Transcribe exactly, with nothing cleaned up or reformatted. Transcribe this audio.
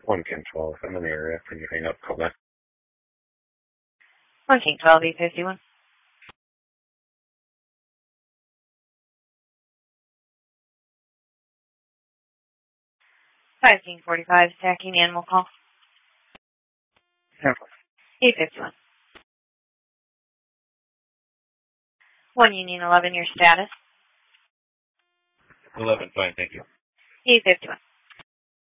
One King twelve. I'm in the area. Can you hang up? Call back. One King twelve, eight fifty-one. Five King forty-five, stacking animal call. Yeah. eight fifty-one. One Union eleven, your status. eleven, fine, thank you. eight fifty-one.